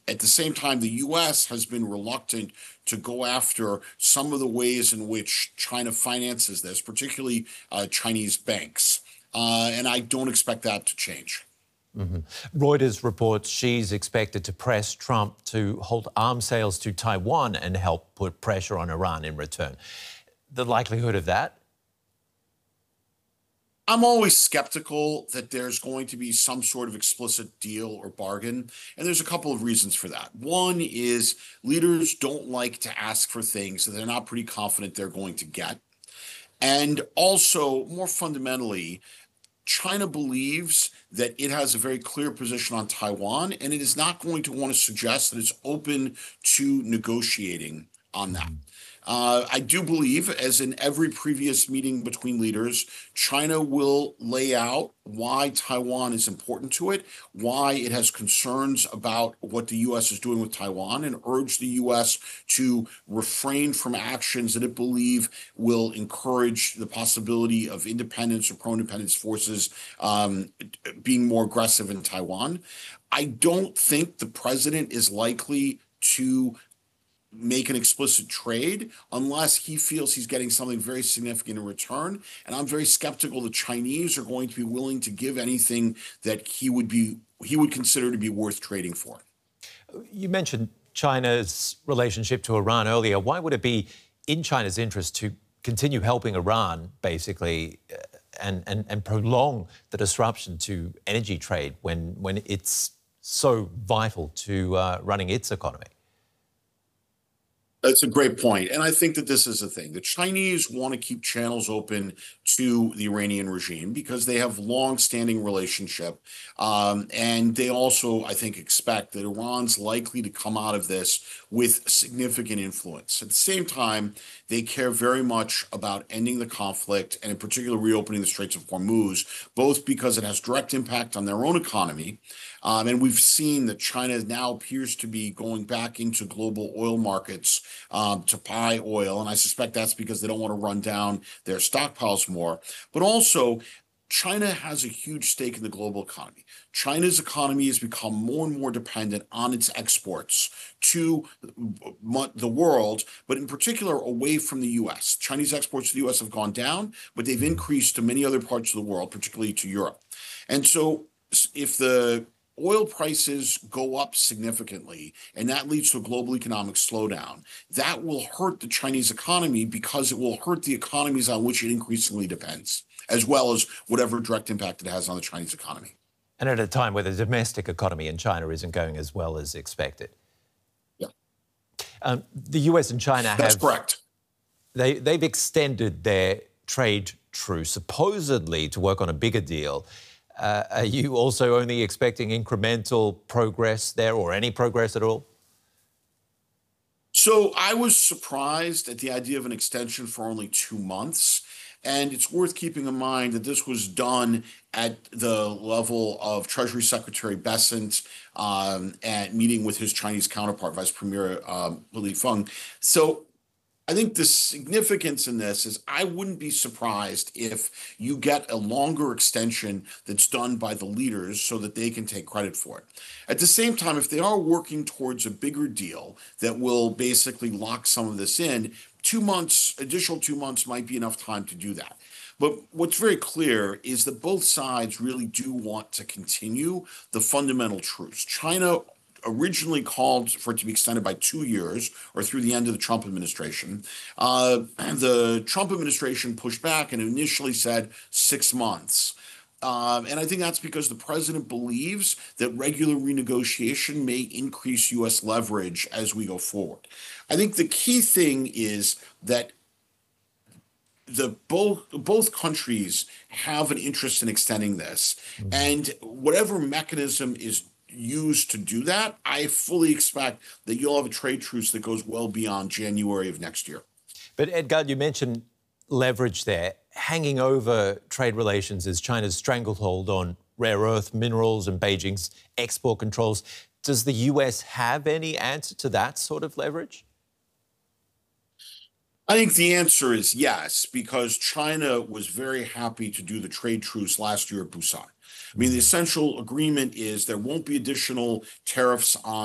At the same time, the U.S. has been reluctant to go after some of the ways in which China finances this, particularly Chinese banks. And I don't expect that to change. Reuters reports Xi's expected to press Trump to halt arms sales to Taiwan and help put pressure on Iran in return. The likelihood of that? I'm always skeptical that there's going to be some sort of explicit deal or bargain, and there's a couple of reasons for that. One is leaders don't like to ask for things that they're not pretty confident they're going to get. And also, more fundamentally, China believes that it has a very clear position on Taiwan, and it is not going to want to suggest that it's open to negotiating on that. I do believe, as in every previous meeting between leaders, China will lay out why Taiwan is important to it, why it has concerns about what the U.S. is doing with Taiwan, and urge the U.S. to refrain from actions that it believes will encourage the possibility of independence or pro-independence forces being more aggressive in Taiwan. I don't think the president is likely to make an explicit trade unless he feels he's getting something very significant in return. And I'm very skeptical the Chinese are going to be willing to give anything that he would consider to be worth trading for. You mentioned China's relationship to Iran earlier. Why would it be in China's interest to continue helping Iran, basically, and prolong the disruption to energy trade when it's so vital to running its economy? That's a great point. And I think that this is the thing. The Chinese want to keep channels open to the Iranian regime because they have long-standing relationship. And they also, I think, expect that Iran's likely to come out of this with significant influence. At the same time, they care very much about ending the conflict and in particular reopening the Straits of Hormuz, both because it has direct impact on their own economy. And we've seen that China now appears to be going back into global oil markets to buy oil. And I suspect that's because they don't want to run down their stockpiles more. But also, China has a huge stake in the global economy. China's economy has become more and more dependent on its exports to the world, but in particular away from the U.S. Chinese exports to the U.S. have gone down, but they've increased to many other parts of the world, particularly to Europe. And so if the oil prices go up significantly, and that leads to a global economic slowdown, that will hurt the Chinese economy because it will hurt the economies on which it increasingly depends, as well as whatever direct impact it has on the Chinese economy. And at a time where the domestic economy in China isn't going as well as expected. Yeah. The US and China have... That's correct. They've extended their trade truce, supposedly to work on a bigger deal. Are you also only expecting incremental progress there or any progress at all? So I was surprised at the idea of an extension for only 2 months. And it's worth keeping in mind that this was done at the level of Treasury Secretary Bessent at meeting with his Chinese counterpart, Vice Premier Li Feng. So I think the significance in this is I wouldn't be surprised if you get a longer extension that's done by the leaders so that they can take credit for it. At the same time, if they are working towards a bigger deal that will basically lock some of this in, 2 months, additional 2 months might be enough time to do that. But what's very clear is that both sides really do want to continue the fundamental truce. China originally called for it to be extended by 2 years or through the end of the Trump administration. The Trump administration pushed back and initially said 6 months. And I think that's because the president believes that regular renegotiation may increase U.S. leverage as we go forward. I think the key thing is that both countries have an interest in extending this, and whatever mechanism is used to do that, I fully expect that you'll have a trade truce that goes well beyond January of next year. But Edgar, you mentioned leverage there. Hanging over trade relations is China's stranglehold on rare earth minerals and Beijing's export controls. Does the US have any answer to that sort of leverage? I think the answer is yes, because China was very happy to do the trade truce last year at Busan. I mean, the essential agreement is there won't be additional tariffs on